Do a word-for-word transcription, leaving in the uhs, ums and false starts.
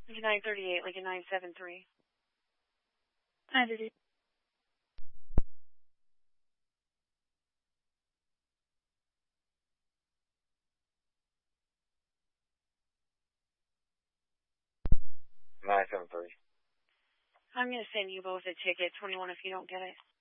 Like a nine thirty-eight, like a nine seven three. nine thirty-eight. nine seven three. I'm going to send you both a ticket, twenty-one if you don't get it.